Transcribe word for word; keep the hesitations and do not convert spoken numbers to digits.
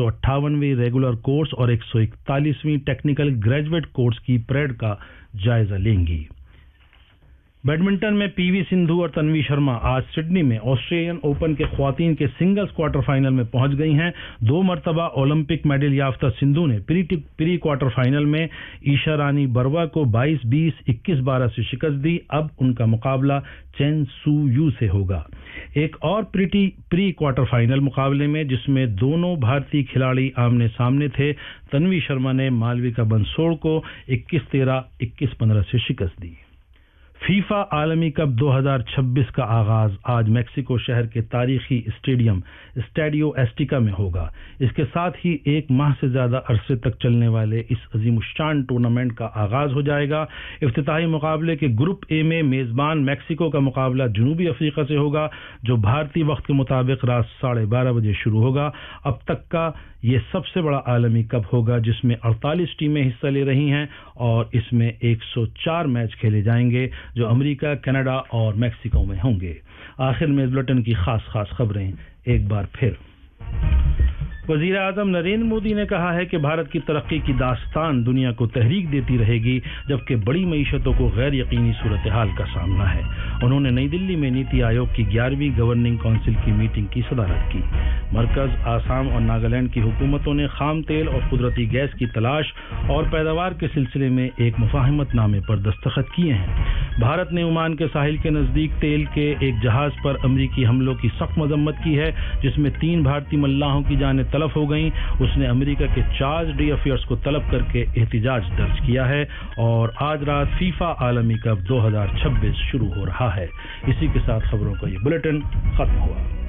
सौ अट्ठावनवीं regular course और एक सौ इकतालीसवीं टेक्निकल ग्रेजुएट कोर्स की परेड का जायजा लेंगी। बैडमिंटन में पीवी सिंधु और तन्वी शर्मा आज सिडनी में ऑस्ट्रेलियन ओपन के ख्वातीन के सिंगल्स क्वार्टर फाइनल में पहुंच गई हैं। दो मरतबा ओलंपिक मेडल याफ्ता सिंधु ने प्री प्री क्वार्टर फाइनल में ईशा रानी बरवा को बाईस बीस, इक्कीस बारह से शिकस्त दी। अब उनका मुकाबला चेन सू यू से होगा। एक और प्री प्री क्वार्टर फाइनल मुकाबले में जिसमें दोनों भारतीय खिलाड़ी आमने सामने थे, तन्वी शर्मा ने मालविका बंसोड़ को इक्कीस तेरह, इक्कीस पंद्रह से शिकस्त दी। फीफा आलमी कप दो हज़ार छब्बीस का आगाज आज मैक्सिको शहर के तारीखी स्टेडियम स्टैडियो एस्टिका में होगा। इसके साथ ही एक माह से ज्यादा अरसे तक चलने वाले इस अजीमुश्शान टूर्नामेंट का आगाज हो जाएगा। इफ्तिताही मुकाबले के ग्रुप ए में मेजबान मैक्सिको का मुकाबला जनूबी अफ्रीका से होगा, जो भारतीय वक्त के मुताबिक रात साढ़े बारह बजे शुरू होगा। अब तक का ये सबसे बड़ा आलमी कप होगा जिसमें अड़तालीस टीमें हिस्सा ले रही हैं और इसमें एक सौ चार मैच खेले जाएंगे जो अमेरिका, कनाडा और मैक्सिको में होंगे। आखिर में इस बुलेटिन की खास खास खबरें एक बार फिर। वज़ीर आज़म नरेंद्र मोदी ने कहा है कि भारत की तरक्की की दास्तान दुनिया को तहरीक देती रहेगी, जबकि बड़ी मईशतों को गैर यकीनी सूरत हाल का सामना है। उन्होंने नई दिल्ली में नीति आयोग की ग्यारहवीं गवर्निंग काउंसिल की मीटिंग की सदारत की। मरकज, आसाम और नागालैंड की हुकूमतों ने खाम तेल और कुदरती गैस की तलाश और पैदावार के सिलसिले में एक मुफाहमतनामे पर दस्तखत किए हैं। भारत ने ओमान के साहिल के नज़दीक तेल के एक जहाज पर अमरीकी हमलों की सख्त मजम्मत की है, जिसमें तीन भारतीय मल्लाहों की जानें तलफ हो गई। उसने अमेरिका के चार्ज डी अफेयर्स को तलब करके एहतिजाज दर्ज किया है और आज रात फीफा आलमी कप दो हज़ार छब्बीस शुरू हो रहा है। इसी के साथ खबरों का ये बुलेटिन खत्म हुआ।